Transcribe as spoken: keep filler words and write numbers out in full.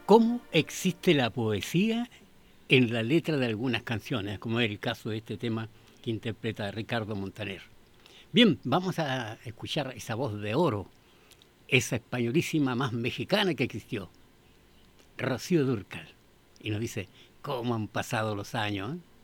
cómo existe la poesía en la letra de algunas canciones, como es el caso de este tema que interpreta Ricardo Montaner. Bien, vamos a escuchar esa voz de oro, esa españolísima más mexicana que existió, Rocío Dúrcal. Y nos dice, ¿cómo han pasado los años? ¿Eh?